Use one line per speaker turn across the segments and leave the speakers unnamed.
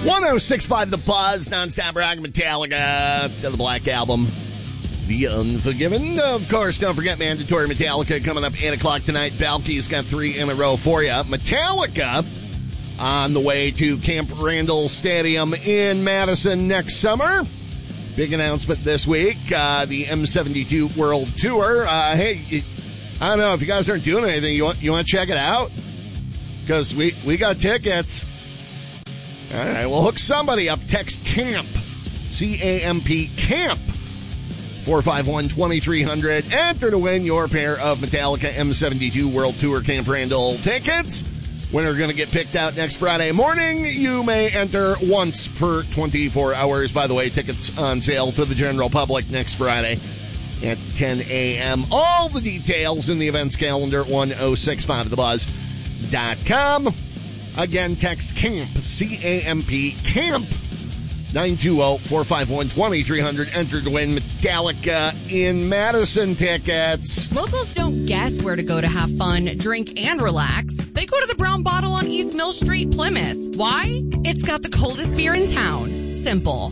106.5 The Buzz, non-stop rock, Metallica, to the Black Album, The Unforgiven. Of course, don't forget Mandatory Metallica coming up 8 o'clock tonight. Balky's got 3 in a row for you. Metallica on the way to Camp Randall Stadium in Madison next summer. Big announcement this week, the M72 World Tour. Hey, I don't know if you guys aren't doing anything. You want to check it out? Because we got tickets. All right, we'll hook somebody up. Text CAMP, C-A-M-P, CAMP, 451-2300. Enter to win your pair of Metallica M72 World Tour Camp Randall tickets. Winner going to get picked out next Friday morning. You may enter once per 24 hours. By the way, tickets on sale to the general public next Friday at 10 a.m. All the details in the events calendar at 1065thebuzz.com. Again, text CAMP, C-A-M-P, CAMP, 920-451-2300. Enter to win Metallica in Madison tickets.
Locals don't guess where to go to have fun, drink, and relax. They go to the Brown Bottle on East Mill Street, Plymouth. Why? It's got the coldest beer in town. Simple.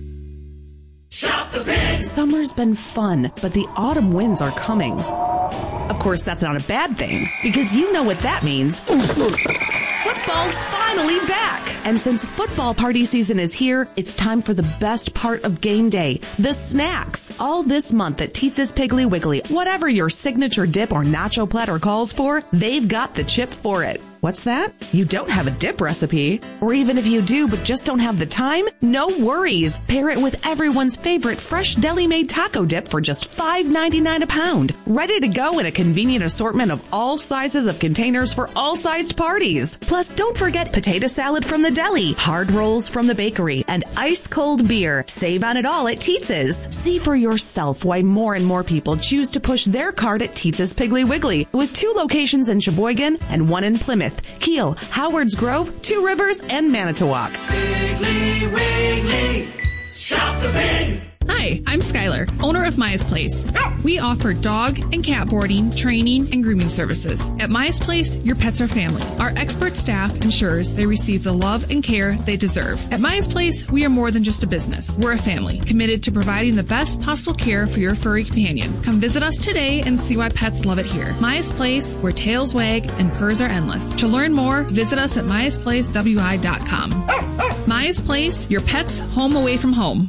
Shop the Big.
Summer's been fun, but the autumn winds are coming. Of course, that's not a bad thing, because you know what that means. Football's finally back! And since football party season is here, it's time for the best part of game day, the snacks. All this month at Teetz's Piggly Wiggly, whatever your signature dip or nacho platter calls for, they've got the chip for it. What's that? You don't have a dip recipe? Or even if you do but just don't have the time? No worries. Pair it with everyone's favorite fresh deli-made taco dip for just $5.99 a pound. Ready to go in a convenient assortment of all sizes of containers for all sized parties. Plus, don't forget potato salad from the deli, hard rolls from the bakery, and ice-cold beer. Save on it all at Teetz's. See for yourself why more and more people choose to push their cart at Teetz's Piggly Wiggly, with 2 locations in Sheboygan and 1 in Plymouth, Kiel, Howards Grove, 2 Rivers, and Manitowoc.
Piggly Wiggly, shop the Big.
Hi, I'm Skylar, owner of Maya's Place. We offer dog and cat boarding, training, and grooming services. At Maya's Place, your pets are family. Our expert staff ensures they receive the love and care they deserve. At Maya's Place, we are more than just a business. We're a family, committed to providing the best possible care for your furry companion. Come visit us today and see why pets love it here. Maya's Place, where tails wag and purrs are endless. To learn more, visit us at mayasplacewi.com. Maya's Place, your pet's home away from home.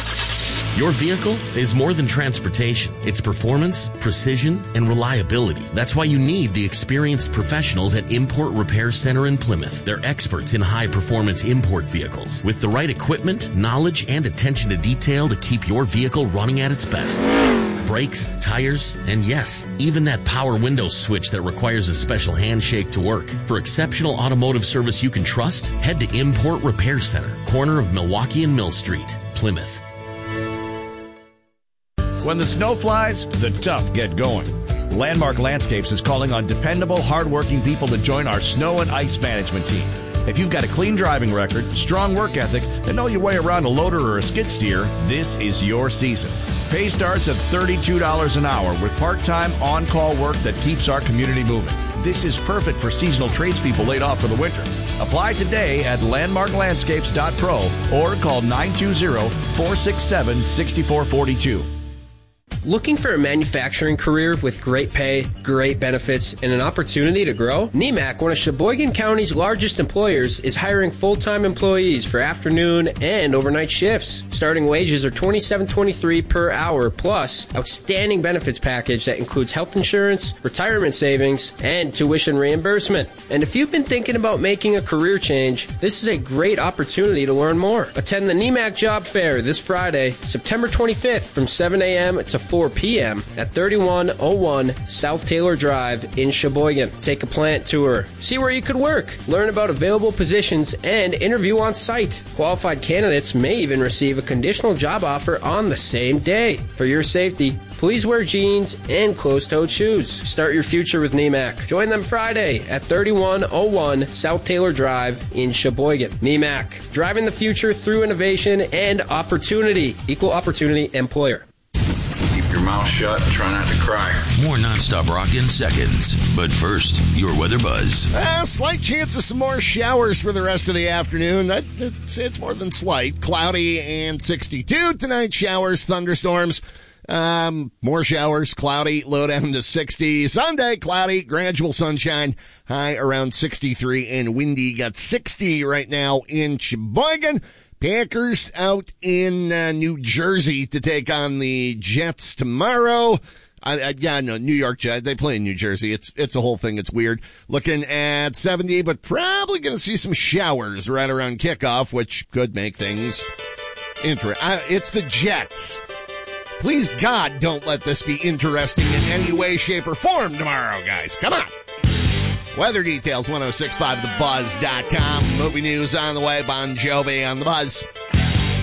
Your vehicle is more than transportation. It's performance, precision, and reliability. That's why you need the experienced professionals at Import Repair Center in Plymouth. They're experts in high-performance import vehicles with the right equipment, knowledge, and attention to detail to keep your vehicle running at its best. Brakes, tires, and yes, even that power window switch that requires a special handshake to work. For exceptional automotive service you can trust, head to Import Repair Center, corner of Milwaukee and Mill Street, Plymouth.
When the snow flies, the tough get going. Landmark Landscapes is calling on dependable, hardworking people to join our snow and ice management team. If you've got a clean driving record, strong work ethic, and know your way around a loader or a skid steer, this is your season. Pay starts at $32 an hour with part-time on-call work that keeps our community moving. This is perfect for seasonal tradespeople laid off for the winter. Apply today at landmarklandscapes.pro or call 920-467-6442.
Looking for a manufacturing career with great pay, great benefits, and an opportunity to grow? NEMAC, one of Sheboygan County's largest employers, is hiring full-time employees for afternoon and overnight shifts. Starting wages are $27.23 per hour, plus outstanding benefits package that includes health insurance, retirement savings, and tuition reimbursement. And if you've been thinking about making a career change, this is a great opportunity to learn more. Attend the NEMAC Job Fair this Friday, September 25th from 7 a.m. to 4 p.m. at 3101 South Taylor Drive in Sheboygan. Take a plant tour, see where you could work, learn about available positions, and interview on site. Qualified candidates may even receive a conditional job offer on the same day. For your safety, please wear jeans and closed-toed shoes. Start your future with NEMAC. Join them Friday at 3101 South Taylor Drive in Sheboygan. NEMAC, driving the future through innovation and opportunity. Equal opportunity employer.
If your mouth shut and try not to cry.
More nonstop rock in seconds. But first, your weather buzz.
Slight chance of some more showers for the rest of the afternoon. I'd say it's more than slight. Cloudy and 62 tonight. Showers, thunderstorms. More showers, cloudy, low down to 60. Sunday, cloudy, gradual sunshine, high around 63 and windy. Got 60 right now in Sheboygan. Packers out in New Jersey to take on the Jets tomorrow. New York Jets. They play in New Jersey. It's a whole thing. It's weird. Looking at 70, but probably going to see some showers right around kickoff, which could make things interesting. It's the Jets. Please, God, don't let this be interesting in any way, shape, or form tomorrow, guys. Come on. Weather details, 1065thebuzz.com. Movie news on the way. Bon Jovi on the Buzz.